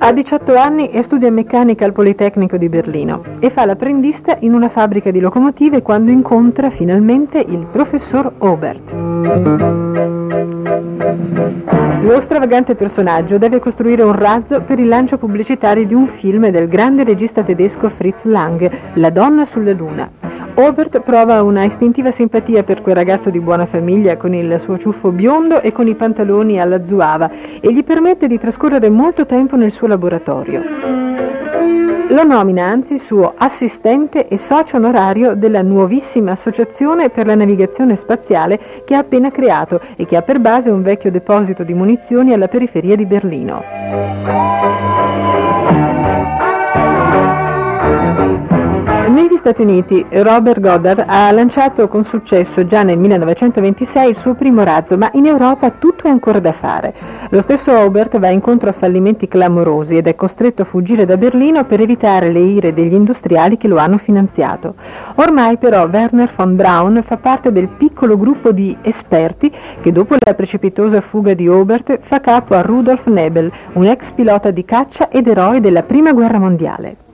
Ha 18 anni e studia meccanica al Politecnico di Berlino e fa l'apprendista in una fabbrica di locomotive quando incontra finalmente il professor Obert. Lo stravagante personaggio deve costruire un razzo per il lancio pubblicitario di un film del grande regista tedesco Fritz Lang, La donna sulla luna. Obert prova una istintiva simpatia per quel ragazzo di buona famiglia con il suo ciuffo biondo e con i pantaloni alla zuava e gli permette di trascorrere molto tempo nel suo laboratorio. Lo nomina anzi suo assistente e socio onorario della nuovissima associazione per la navigazione spaziale che ha appena creato e che ha per base un vecchio deposito di munizioni alla periferia di Berlino. Negli Stati Uniti Robert Goddard ha lanciato con successo già nel 1926 il suo primo razzo, ma in Europa tutto è ancora da fare. Lo stesso Obert va incontro a fallimenti clamorosi ed è costretto a fuggire da Berlino per evitare le ire degli industriali che lo hanno finanziato. Ormai però Werner von Braun fa parte del piccolo gruppo di esperti che dopo la precipitosa fuga di Obert fa capo a Rudolf Nebel, un ex pilota di caccia ed eroe della Prima Guerra Mondiale.